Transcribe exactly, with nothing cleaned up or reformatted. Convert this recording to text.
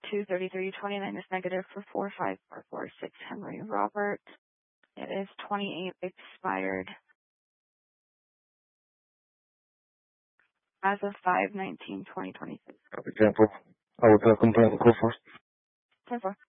two thirty-three twenty-nine is negative for four five four four six Henry Robert. It is twenty-eight expired as of five nineteen twenty twenty-six. Copy, ten four. I will tell complaint code first. ten four.